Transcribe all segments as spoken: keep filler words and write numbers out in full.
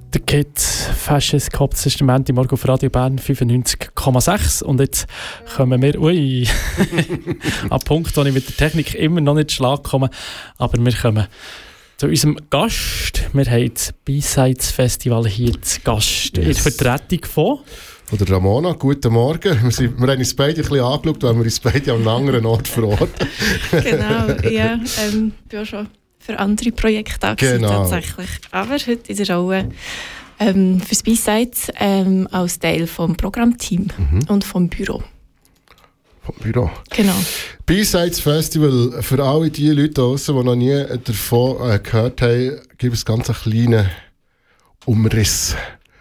Der Kids Fashion Cop, das ist der Montag Morgen auf Radio Bern fünfundneunzig Komma sechs. Und jetzt kommen wir, ui, an Punkt, wo ich mit der Technik immer noch nicht Schlag komme. Aber wir kommen zu unserem Gast. Wir haben das B-Sides Festival hier zu Gast. Yes. In der Vertretung von... Oder Ramona, guten Morgen. Wir, sind, wir haben uns beide ein bisschen angeschaut, weil wir uns beide an einem anderen Ort verorten. Genau, ja. Ich ähm, bin auch schon für andere Projekte da gewesen, genau. Tatsächlich. Aber heute ist er auch ähm, für das B-Sides ähm, als Teil vom Programmteam mhm. und vom Büro. Vom Büro? Genau. B-Sides Festival, für alle die Leute draussen, die noch nie davon äh, gehört haben, gibt es ganz einen kleinen Umriss.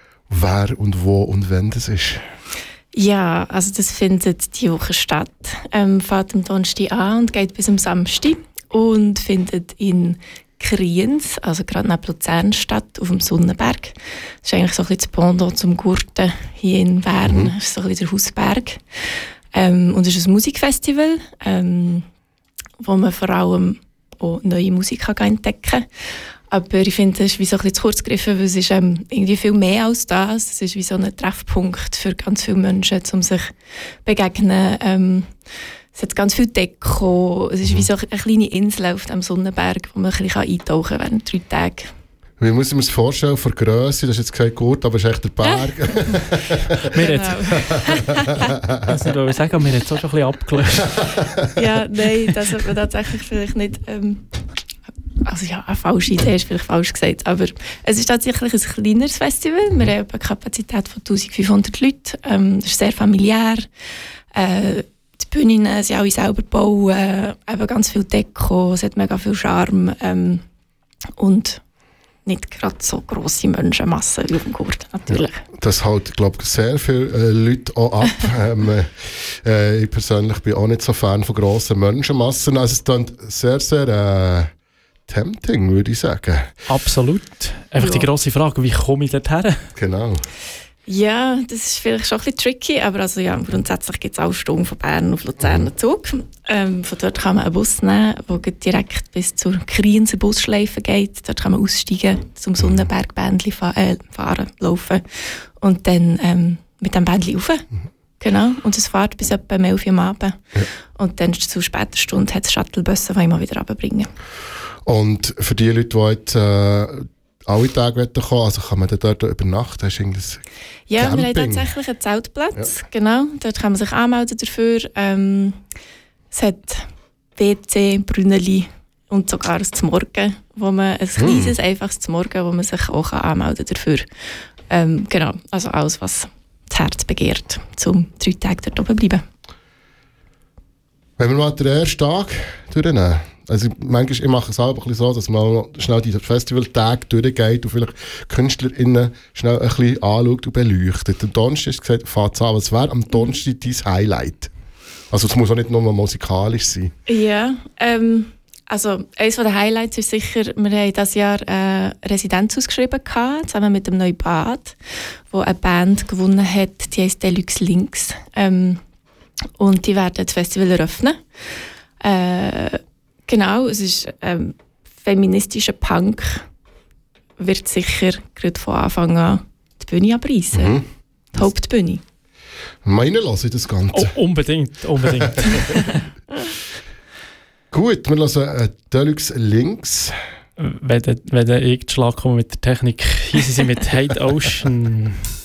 Wer und wo und wann das ist? Ja, also das findet diese Woche statt. Ähm, fährt am Donnerstag an und geht bis am Samstag und findet in Kriens, also gerade neben Luzern statt, auf dem Sonnenberg. Das ist eigentlich so ein bisschen das Pendant zum Gurten hier in Bern. Mhm. Das ist so ein bisschen der Hausberg. Ähm, und es ist ein Musikfestival, ähm, wo man vor allem auch neue Musik kann entdecken kann. Aber ich finde, es ist wie so ein bisschen zu kurz gegriffen, weil es ist ähm, irgendwie viel mehr als das. Es ist wie so ein Treffpunkt für ganz viele Menschen, um sich zu begegnen. Ähm, es hat ganz viel Deko. Es ist wie so eine kleine Insel auf dem Sonnenberg, wo man ein bisschen eintauchen kann während drei Tagen. Wie muss man sich vorstellen, von der Grösse, das ist jetzt kein gut, aber es ist echt der Berg. Wir jetzt, also, ich sagen, wir haben es auch schon ein bisschen abgelöst. Ja, nein, das hat man tatsächlich vielleicht nicht... Ähm, Also ja, eine falsche Idee ist vielleicht falsch gesagt, aber es ist tatsächlich ein kleineres Festival. Wir haben eine Kapazität von eintausendfünfhundert Leuten. Ähm, es ist sehr familiär. Äh, die Bühnen sind alle selber gebaut, äh, eben ganz viel Deko, es hat mega viel Charme ähm, und nicht gerade so grosse Menschenmassen wie auf dem Gurt, natürlich. Ja, das hält, glaube ich, sehr viele äh, Leute auch ab. ähm, äh, ich persönlich bin auch nicht so Fan von grossen Menschenmassen. Also es klingt sehr, sehr... Äh, tempting, würde ich sagen. Absolut. Einfach ja. Die grosse Frage, wie komme ich dorthin? Genau. Ja, das ist vielleicht schon ein bisschen tricky, aber also ja, grundsätzlich gibt es auch Stunden von Bern auf Luzern einen Zug. Ähm, von dort kann man einen Bus nehmen, der direkt bis zur Krienser Busschleife geht. Dort kann man aussteigen, zum Sonnenbergbändli fa- äh, fahren, laufen und dann ähm, mit dem Bändli rauf. Mhm. Genau, und es fährt bis etwa um elf Uhr am Abend. Ja. Und dann zu später Stunde hat es Shuttlebusse, die immer wieder runterbringen. Und für die Leute, die jetzt äh, alle Tage kommen, also kann man dort übernachten? Hast du irgendwas ja, Camping? Wir haben tatsächlich einen Zeltplatz. Ja. Genau, dort kann man sich anmelden dafür. Ähm, es hat W C, Brünneli und sogar ein Zmorgen, wo man ein kleines, hm. einfaches Zmorgen, wo man sich auch anmelden kann dafür. Ähm, genau, also alles, was das Herz begehrt, zum drei Tage dort oben bleiben. Wenn wir mal den ersten Tag durchnehmen. Also manchmal, ich mache es auch ein bisschen so, dass man schnell die Festivaltage durchgeht und vielleicht KünstlerInnen schnell ein bisschen anschaut und beleuchtet. Am Donnerstag ist gesagt, fährt an. Was wäre am Donnerstag dein Highlight? Also es muss auch nicht nur musikalisch sein. Ja, ähm, also eines der Highlights ist sicher, wir haben dieses Jahr eine Residenz ausgeschrieben gehabt, zusammen mit dem Neubad, wo eine Band gewonnen hat, die heisst Deluxe Links. Ähm, und die werden das Festival eröffnen. Äh, Genau, es ist ähm, feministischer Punk, wird sicher gerade von Anfang an die Bühne abreißen. Mhm. Die Hauptbühne. Meine lasse ich das Ganze. Oh, unbedingt, unbedingt. Gut, wir lassen äh, Deluxe Links. Wenn der Schlag kommt mit der Technik, hier sind sie mit Hate Ocean.